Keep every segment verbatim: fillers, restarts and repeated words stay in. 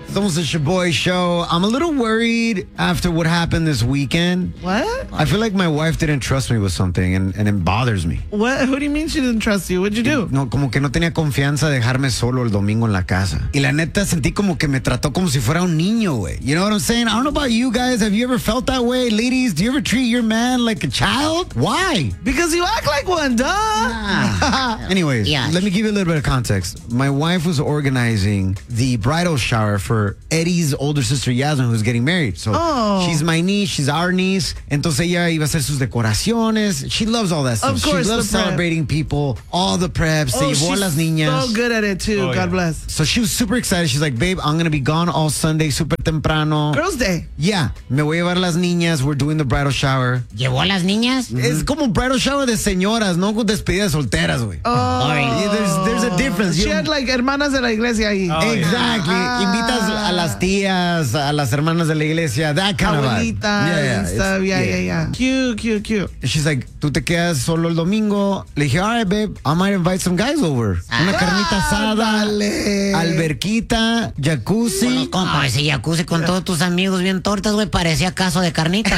Somos the Shaboy Show. I'm a little worried after what happened this weekend. What? I feel like my wife didn't trust me with something, and, and it bothers me. What? Who do you mean she didn't trust you? What'd you do? No, como que no tenía confianza de dejarme solo el domingo en la casa. Y la neta sentí como que me trató como si fuera un niño, güey. You know what I'm saying? I don't know about you guys. Have you ever felt that way? Ladies, do you ever treat your man like a child? Why? Because you act like one, duh. Nah. Anyways, Yeah. let me give you a little bit of context. My wife was organizing the bridal shower for Eddie's older sister Yasmin, who's getting married. So Oh. she's my niece, she's our niece. Entonces ella iba a hacer sus decoraciones. She loves all that stuff. Of course, she loves the prep. celebrating people, all the preps. Se Oh, llevó a she's las niñas. so good at it too. Oh, God yeah. bless. So she was super excited. She's like, babe, I'm going to be gone all Sunday, super temprano. Girls' Day. Yeah, me voy a llevar a las niñas. We're doing the bridal shower. ¿Llevó a las niñas? Es como bridal shower de señoras, no con despedida de solteras, güey. Oh. Yeah, there's, there's a difference. She You- had like hermanas de la iglesia ahí. Oh, Exactly. Ah. Invitas a las tías, a las hermanas de la iglesia, that kind of vibe. Abuelitas Yeah, and it's- stuff. Yeah, yeah, yeah. Cute, cute, cute. She's like, tú te quedas solo el domingo. Le dije, all right, babe, I might invite some guys over. Una carnita asada, Ándale. alberquita, jacuzzi. No, ese jacuzzi con todos tus amigos bien tortas, güey, parecía caso de carnita.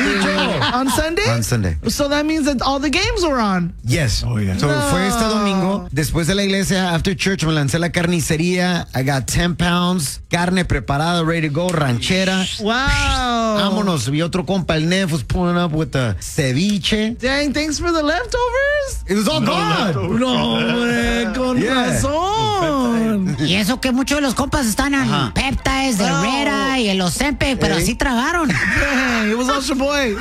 On Sunday? On Sunday. So that means that all the games were on. Yes. Oh, yeah. So No. fue este domingo. Después de la iglesia, after church, me lancé a la carnicería. I got ten pounds, carne preparada, ready to go, ranchera. Wow. Vámonos. Y otro compa, el Nef, was pulling up with the ceviche. Dang, thanks for the leftovers. It was all gone. No, hombre, con Yeah. razón. Y eso que muchos de los compas están en Ajá. Peptides, de Oh. Herrera y el Ozempic, pero Ey. así tragaron. Dang, it was all Shaboy.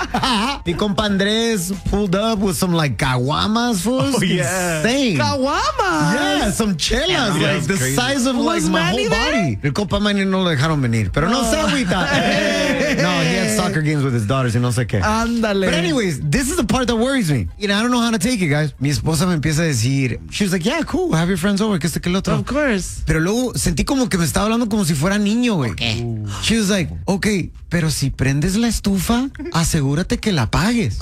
Mi compa Andrés pulled up with some like caguamas, fools. Oh, yeah. Insane. Caguamas. Yeah, some chelas, Yeah, like that's the crazy. size of like Was my Manny whole there? body. El compa Manny no lo dejaron venir, pero no sé, agüita. No, he had soccer games with his daughters y no sé qué. Ándale. But anyways, this is the part that worries me. You know, I don't know how to take it, guys. Mi esposa me empieza a decir, she was like, yeah, cool, have your friends over, que este que el otro. Of course. Pero luego sentí como que me estaba hablando como si fuera niño, güey. ¿Qué? She was like, okay, pero si prendes la estufa, asegúrate que la apagues.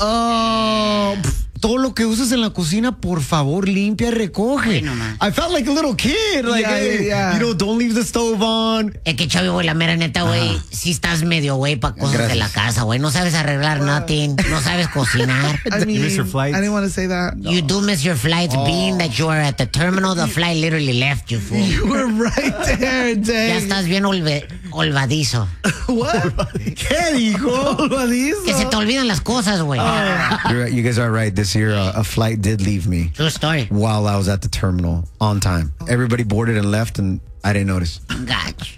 Oh, pff, Todo lo que uses en la cocina, por favor, limpia y recoge. Ay, no, man. I felt like a little kid. Like, Yeah, hey, yeah, yeah. you know, don't leave the stove on. Es que, Chavi, güey, la mera neta, güey, sí estás medio, güey, para cosas Gracias. de la casa, güey. No sabes arreglar nothing, no sabes cocinar. I mean, miss your flights? I didn't want to say that. You do miss your flights, being that you are at the terminal, the flight literally left you, fool. You were right there, Ya dang. estás bien olve- olvadizo. What? ¿Qué dijo? Olvadizo. Que se te olvidan las cosas, güey. You're right, you guys are right. This year, uh, a flight did leave me True story. while I was at the terminal on time. Everybody boarded and left, and I didn't notice. Gach.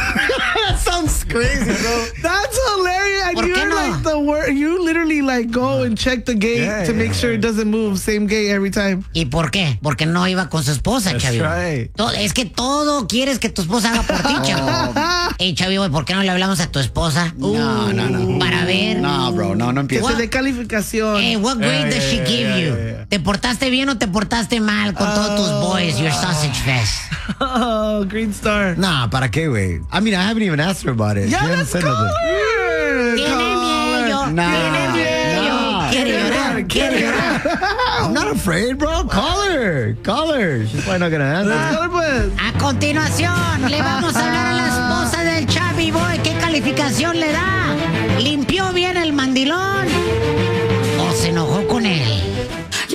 That sounds crazy, bro. That's hilarious. And ¿Por qué you're no? like the word. You literally like go and check the gate Yeah, to make yeah, sure it doesn't move. Same gate every time. ¿Y por qué? Porque no iba con su esposa, That's Chavi. right. To- Es que todo quieres que tu esposa haga por ti, Chavi. Ey, Chavi, güey, ¿por qué no le hablamos a tu esposa? No, no, no. Para ver. No, bro, no, no Que empieces. se dé calificación. Hey, what grade Yeah, does she yeah, give yeah, you? yeah, yeah. ¿Te portaste bien o te portaste mal con todos tus boys, your sausage fest? Oh, Green Star. Nah, ¿para qué, güey? I mean, I haven't even asked her about it. Yeah, She hasn't let's said call nothing. her. Tiene miedo, Nah, tiene miedo. nah. Quiere llorar, quiere llorar. I'm not afraid, bro. Call her. Call her. She's probably not gonna Let's answer. call her, pues. A continuación, le vamos a hablar a la esposa del Chavi Boy. ¿Qué calificación le da? ¿Limpió bien el mandilón? ¿O se enojó con él?